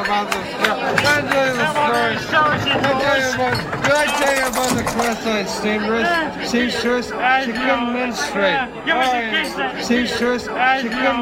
about the story. Did I tell you about the cross-eyed seamstress? She couldn't menstruate. Seamstress, she couldn't